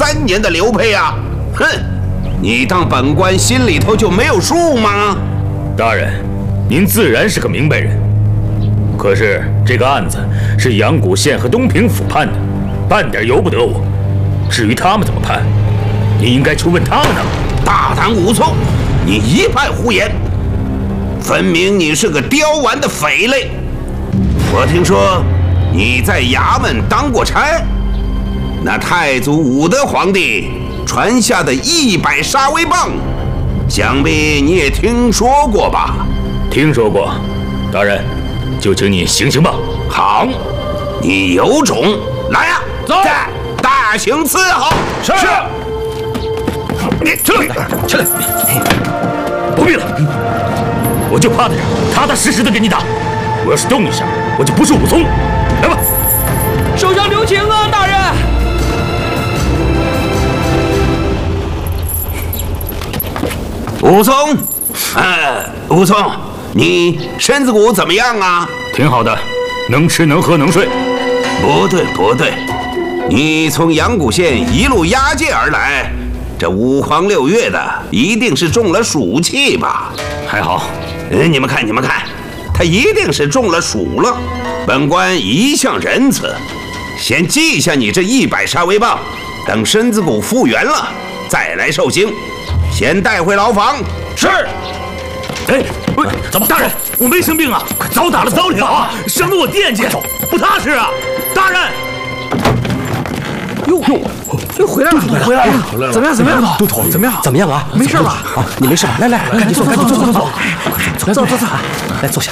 3年的刘备啊！哼，你当本官心里头就没有数吗？ 大人，您自然是个明白人。可是这个案子是阳谷县和东平府判的，半点由不得我。至于他们怎么判，你应该去问他们呢。 大胆武松，你一派胡言！分明你是个刁顽的匪类。我听说你在衙门当过差，那太祖武德皇帝传下的100杀威棒，想必你也听说过吧？ 听说过，大人，就请你行刑吧。 好，你有种，来呀，走，大刑伺候。 是。你起来，不必了，我就怕的是踏踏实实的给你打。我要是动一下，我就不是武松。来吧， 手下留情啊，大人。 武松，武松，你身子骨怎么样啊？ 挺好的，能吃能喝能睡。 不对，你从阳谷县一路押解而来，这5黄6月的，一定是中了暑气吧？ 还好， 你们看，他一定是中了暑了。本官一向仁慈，先记下你这100杀威棒，等身子骨复原了再来受刑。先带回牢房。 是。哎，不，怎么？大人，我没生病啊，快早打了早了啊，省得我惦记，不踏实啊！大人。 哟，又回来了，怎么样？ 都头怎么样？ 怎么样啊？没事吧？ 啊，你没事吧？来，赶紧坐，坐，来坐下。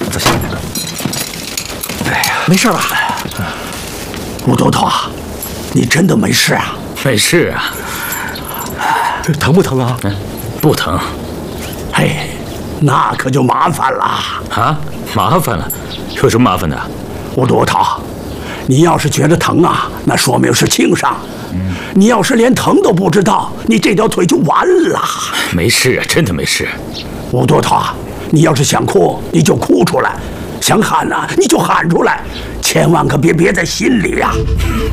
哎呀，没事吧？ 武都头啊，你真的没事啊？ 没事啊。 疼不疼啊？ 不疼。 嘿，那可就麻烦了啊！麻烦了？有什么麻烦的？ 武都头，你要是觉得疼啊，那说明是轻伤。你要是连疼都不知道，你这条腿就完了。 没事啊，真的没事。 武都头，你要是想哭，你就哭出来；想喊呢，你就喊出来，千万可别憋在心里呀。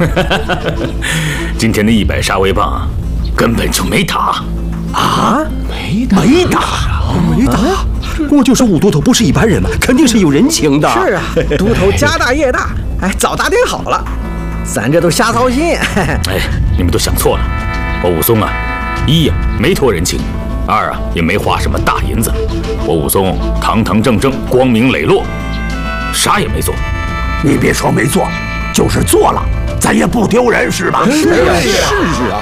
今天的100杀威棒根本就没打啊！没打。我就说武都头不是一般人嘛，肯定是有人情的。 是啊，都头家大业大，早打点好了，咱这都瞎操心。 哎，你们都想错了，我武松啊，1呀没托人情，2啊也没花什么大银子，我武松堂堂正正、光明磊落，啥也没做。 你别说没做，就是做了，咱也不丢人是吧？ 是啊。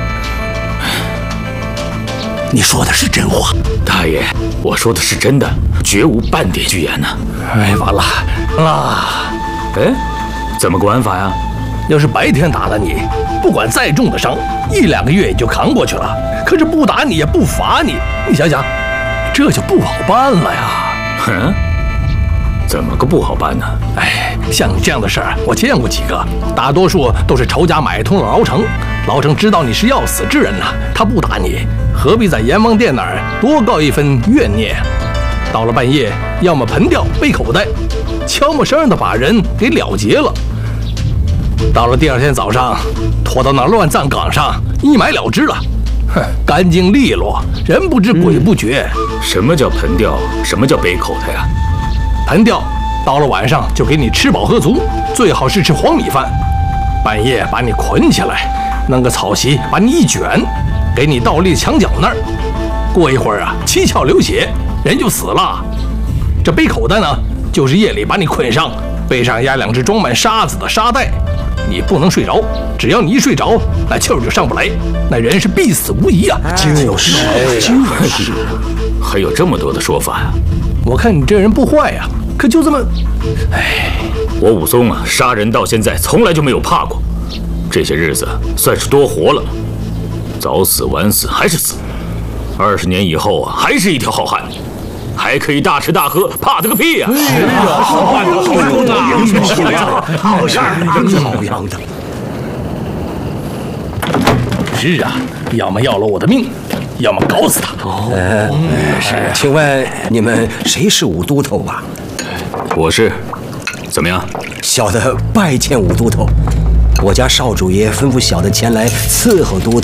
你说的是真话， 大爷，我说的是真的，绝无半点虚言呢。 哎，完了！ 哎，怎么个玩法呀？ 要是白天打了你，不管再重的伤，1、2个月也就扛过去了。可是不打你也不罚你，你想想，这就不好办了呀。 哼，怎么个不好办呢？ 哎，像你这样的事儿，我见过几个，大多数都是仇家买通了牢城，牢城知道你是要死之人呐，他不打你，何必在阎王殿那儿多告一份怨念？到了半夜，要么盆吊背口袋，悄没声的把人给了结了。到了第2天早上，拖到那乱葬岗上一埋了之了，哼，干净利落，人不知鬼不觉。 什么叫盆吊？什么叫背口袋呀？ 盆吊到了晚上就给你吃饱喝足，最好是吃黄米饭。半夜把你捆起来，弄个草席把你一卷，给你倒立墙角那儿。过一会儿啊，七窍流血，人就死了。这背口袋呢，就是夜里把你捆上，背上压2只装满沙子的沙袋，你不能睡着，只要你一睡着，那气儿就上不来，那人是必死无疑啊！ 就是， 还有这么多的说法呀？ 我看你这人不坏呀，可就这么……哎， 我武松啊，杀人到现在从来就没有怕过，这些日子算是多活了，早死晚死还是死，20年以后啊，还是一条好汉，还可以大吃大喝，怕他个屁呀！ 好汉的好功啊，好事儿， 好样的！ 是啊，要么要了我的命，要么搞死他。 是。请问你们谁是武都头啊？ 我是。怎么样？ 小的拜见武都头。我家少主爷吩咐小的前来伺候都头。